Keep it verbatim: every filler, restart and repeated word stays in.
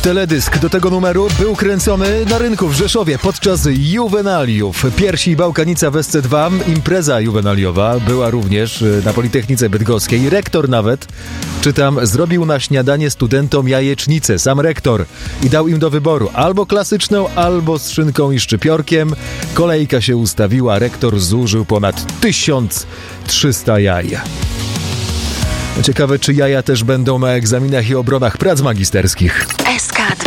Teledysk do tego numeru był kręcony na rynku w Rzeszowie podczas juwenaliów. Piersi Bałkanica w S C dwa. Impreza juwenaliowa była również na Politechnice Bydgoskiej. Rektor nawet, czytam, zrobił na śniadanie studentom jajecznicę, sam rektor, i dał im do wyboru albo klasyczną, albo z szynką i szczypiorkiem. Kolejka się ustawiła, rektor zużył ponad tysiąc trzysta jaj. Ciekawe, czy jaja też będą na egzaminach i obronach prac magisterskich.